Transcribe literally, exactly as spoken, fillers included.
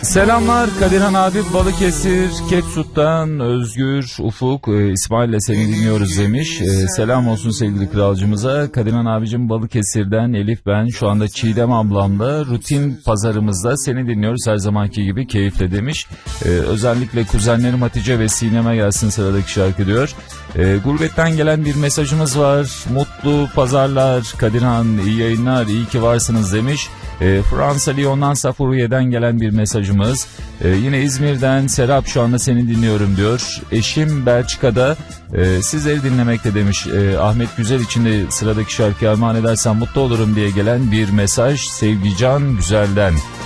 Selamlar Kadirhan abi, Balıkesir, Ketsut'tan Özgür, Ufuk, e, İsmail'le seni dinliyoruz demiş. E, selam olsun sevgili kralcımıza. Kadirhan abicim, Balıkesir'den Elif ben. Şu anda Çiğdem ablamla rutin pazarımızda seni dinliyoruz her zamanki gibi keyifle demiş. E, özellikle kuzenlerim Hatice ve Sinem'e gelsin sıradaki şarkı diyor. E, gurbetten gelen bir mesajımız var. Mutlu pazarlar Kadirhan, iyi yayınlar, iyi ki varsınız demiş. E, Fransa Lyon'dan Safuriye'den gelen bir mesajımız. E, yine İzmir'den Serap, şu anda seni dinliyorum diyor. Eşim Belçika'da e, sizleri dinlemekte demiş. E, Ahmet Güzel için de sıradaki şarkıyı armağan edersen mutlu olurum diye gelen bir mesaj Sevgican Güzel'den.